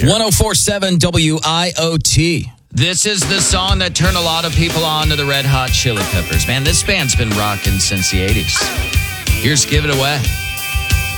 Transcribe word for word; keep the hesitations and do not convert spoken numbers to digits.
here. one oh four point seven W I O T. This is the song that turned a lot of people on to the Red Hot Chili Peppers. Man, this band's been rocking since the eighties. Here's Give It Away.